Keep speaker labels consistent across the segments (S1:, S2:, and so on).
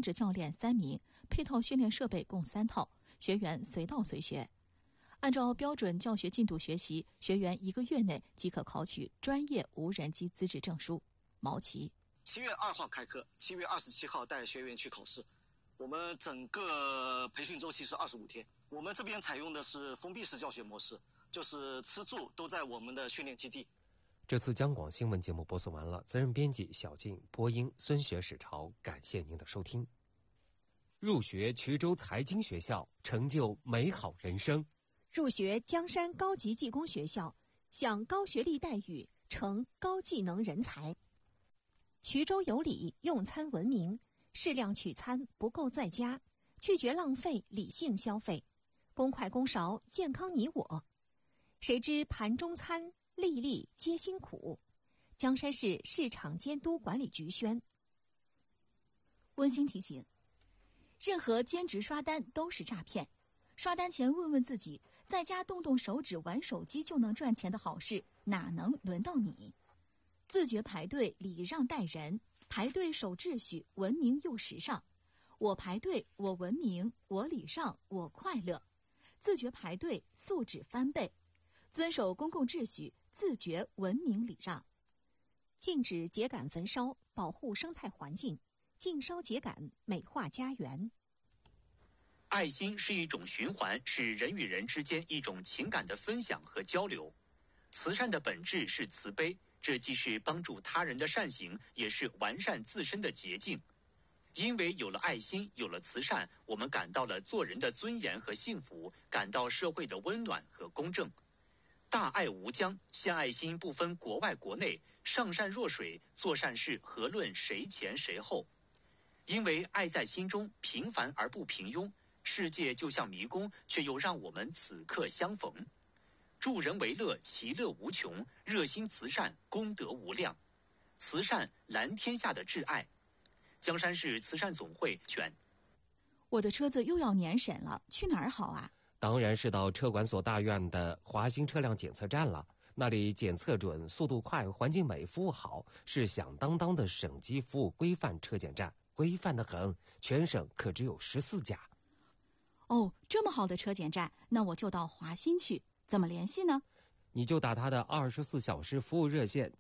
S1: 专职教练3名，配套训练设备共3套，学员随到随学。按照标准教学进度学习，学员1个月内即可考取专业无人机资质证书。毛奇
S2: 7月2号开课，7月27号带学员去考试。我们整个培训周期是25天。我们这边采用的是封闭式教学模式，就是吃住都在我们的训练基地。
S3: 这次央广新闻节目播送完了，责任编辑小静，播音孙学史潮，感谢您的收听。入学衢州财经学校，成就美好人生；
S4: 入学江山高级技工学校，享高学历待遇，成高技能人才。衢州有礼，用餐文明，适量取餐，不够在家，拒绝浪费，理性消费，公筷公勺，健康你我。谁知盘中餐，粒粒皆辛苦。江山市市场监督管理局宣。
S1: 温馨提醒：任何兼职刷单都是诈骗。刷单前问问自己，在家动动手指玩手机就能赚钱的好事，哪能轮到你？自觉排队，礼让待人，排队守秩序，文明又时尚。我排队，我文明，我礼让，我快乐。自觉排队，素质翻倍。遵守公共秩序，自觉文明礼让。
S4: 禁止秸秆焚烧，保护生态环境；禁烧秸秆，美化家园。
S5: 爱心是一种循环，是人与人之间一种情感的分享和交流。慈善的本质是慈悲，这既是帮助他人的善行，也是完善自身的捷径。因为有了爱心，有了慈善，我们感到了做人的尊严和幸福，感到社会的温暖和公正。大爱无疆，献爱心不分国外国内，上善若水，做善事何论谁前谁后。因为爱在心中，平凡而不平庸，世界就像迷宫，却又让我们此刻相逢。助人为乐，其乐无穷；热心慈善，功德无量。慈善蓝天下的挚爱。江山市慈善总会选。
S1: 我的车子又要年审了，去哪儿好啊？
S3: 当然是到车管所大院的华兴车辆检测站了，那里检测准，速度快，环境美，服务好，是响当当的省级服务规范车检站，规范得很，全省可只有14家。
S1: 哦，这么好的车检站，那我就到华新去，怎么联系呢？
S3: 你就打他的24小时服务热线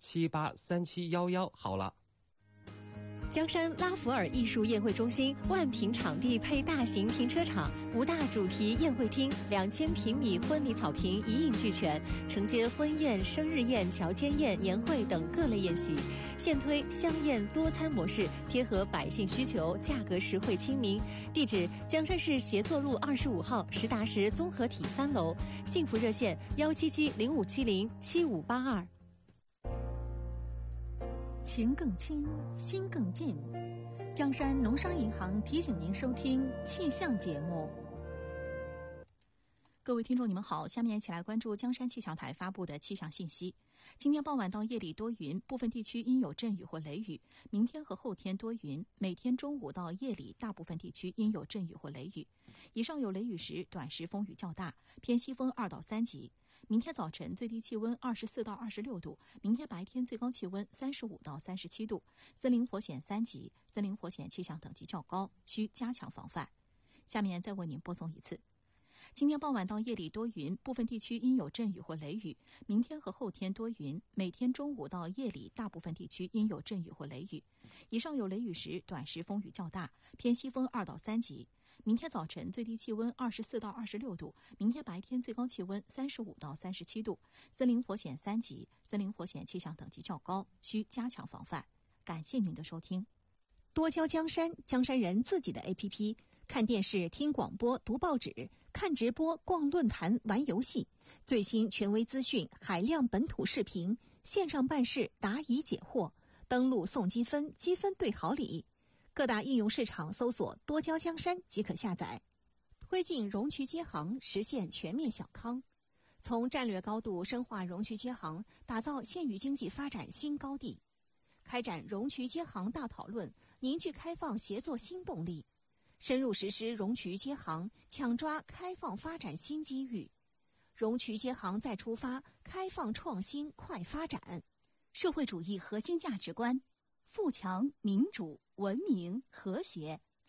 S3: 783711好了。
S6: 江山拉弗尔艺术宴会中心万平场地配大型停车场，5大主题宴会厅，2000平米婚礼草坪一应俱全，承接婚宴、生日宴、乔间宴、年会等各类宴席。现推香宴多餐模式，贴合百姓需求，价格实惠亲民。地址：江山市协作路25号实达实综合体3楼。幸福热线17705707582。
S7: 情更亲，心更近。江山农商银行提醒您收听气象节目。
S1: 各位听众你们好，下面一起来关注江山气象台发布的气象信息。今天傍晚到夜里多云，部分地区阴有阵雨或雷雨。明天和后天多云，每天中午到夜里大部分地区阴有阵雨或雷雨。以上有雷雨时，短时风雨较大，偏西风2到3级。明天早晨最低气温24到26度，明天白天最高气温35到37度。森林火险3级，森林火险气象等级较高，需加强防范。下面再为您播送一次。今天傍晚到夜里多云，部分地区阴有阵雨或雷雨。明天和后天多云，每天中午到夜里大部分地区阴有阵雨或雷雨。以上有雷雨时，短时风雨较大，偏西风2到3级。明天早晨最低气温24到26度，明天白天最高气温35到37度。森林火险3级，森林火险气象等级较高，需加强防范。感谢您的收听。
S4: 多交江山，江山人自己的 APP， 看电视、听广播、读报纸，看直播、逛论坛、玩游戏，最新权威资讯，海量本土视频，线上办事，答疑解惑，登录送积分，积分兑好礼。各大应用市场搜索多交江山即可下载。推进融渠接航，实现全面小康。从战略高度深化融渠接航，打造县域经济发展新高地。开展融渠接航大讨论，凝聚开放协作新动力，深入实施融渠接航，抢抓开放发展新机遇。融渠接航再出发，开放创新快发展。
S1: 社会主义核心价值观：富强、民主、文明、和谐、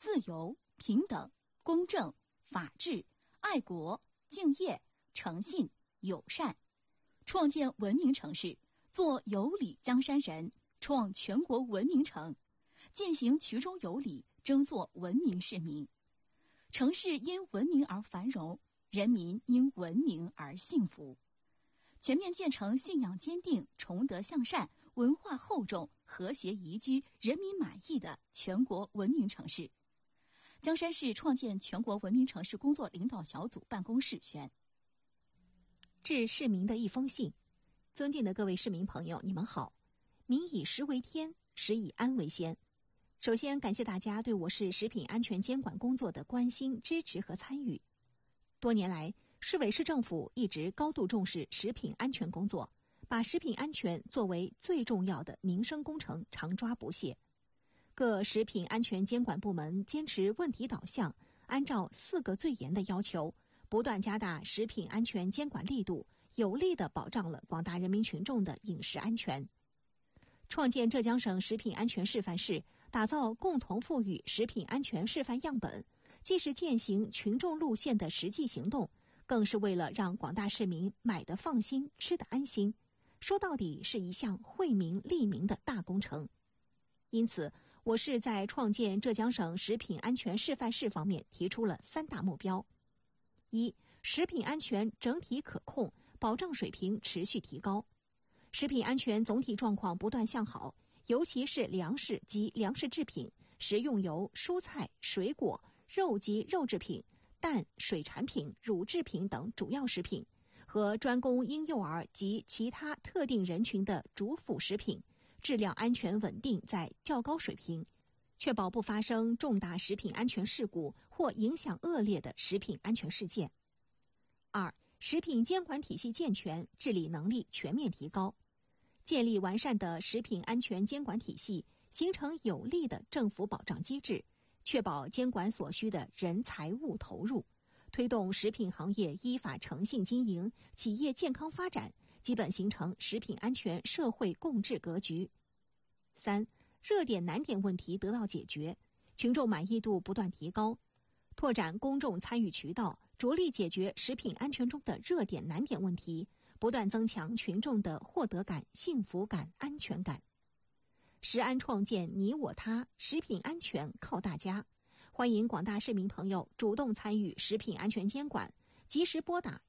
S1: 自由、平等、公正、法治、爱国、敬业、诚信、友善，创建文明城市，做有礼江山人，创全国文明城，践行衢中有礼，争做文明市民。城市因文明而繁荣，人民因文明而幸福。全面建成信仰坚定、崇德向善、文化厚重、和谐宜居、人民满意的全国文明城市。江山市创建全国文明城市工作领导小组办公室宣：
S4: 致市民的一封信。尊敬的各位市民朋友，你们好。民以食为天，食以安为先。首先感谢大家对我市食品安全监管工作的关心、支持和参与。多年来，市委市政府一直高度重视食品安全工作，把食品安全作为最重要的民生工程，常抓不懈。各食品安全监管部门坚持问题导向，按照4个最严的要求，不断加大食品安全监管力度，有力地保障了广大人民群众的饮食安全。创建浙江省食品安全示范室，打造共同富裕食品安全示范样本，既是践行群众路线的实际行动，更是为了让广大市民买得放心、吃得安心。说到底是一项惠民利民的大工程。因此，我市在创建浙江省食品安全示范室方面提出了3大目标：一、食品安全整体可控，保障水平持续提高。食品安全总体状况不断向好，尤其是粮食及粮食制品、食用油、蔬菜、水果、肉及肉制品、蛋、水产品、乳制品等主要食品和专供婴幼儿及其他特定人群的主辅食品，质量安全稳定在较高水平，确保不发生重大食品安全事故或影响恶劣的食品安全事件。2、食品监管体系健全，治理能力全面提高。建立完善的食品安全监管体系，形成有力的政府保障机制，确保监管所需的人财物投入，推动食品行业依法诚信经营，企业健康发展，基本形成食品安全社会共治格局。3、热点难点问题得到解决，群众满意度不断提高，拓展公众参与渠道，着力解决食品安全中的热点难点问题，不断增强群众的获得感、幸福感、安全感。食安创建你我他，食品安全靠大家。欢迎广大市民朋友主动参与食品安全监管，及时拨打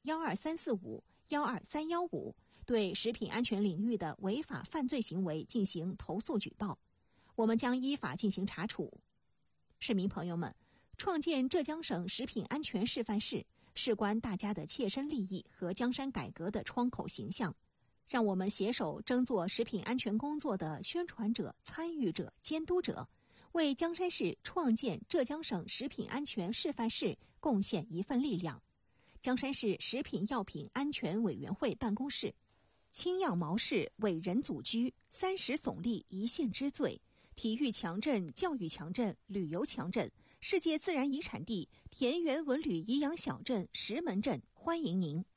S4: 12345、12315，对食品安全领域的违法犯罪行为进行投诉举报，我们将依法进行查处。市民朋友们，创建浙江省食品安全示范室，事关大家的切身利益和江山改革的窗口形象，让我们携手争做食品安全工作的宣传者、参与者、监督者，为江山市创建浙江省食品安全示范室贡献一份力量。江山市食品药品安全委员会办公室：青样毛氏伟人祖居，30耸立一县之最，体育强镇、教育强镇、旅游强镇，世界自然遗产地田园文旅颐养小镇石门镇，欢迎您。